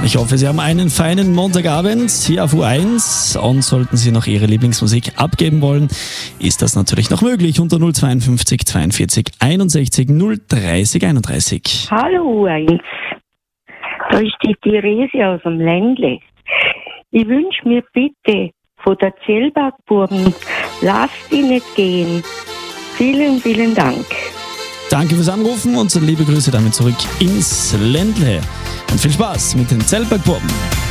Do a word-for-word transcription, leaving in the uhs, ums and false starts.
Ich hoffe, Sie haben einen feinen Montagabend hier auf U eins und sollten Sie noch Ihre Lieblingsmusik abgeben wollen, ist das natürlich noch möglich unter null zweiundfünfzig zweiundvierzig einundsechzig null dreißig einunddreißig. Hallo U eins, da ist die Therese aus dem Ländle. Ich wünsche mir bitte von der Zellbergbuben, lass die nicht gehen. Vielen, vielen Dank. Danke fürs Anrufen und liebe Grüße damit zurück ins Ländle. Und viel Spaß mit den Zellbergbuben.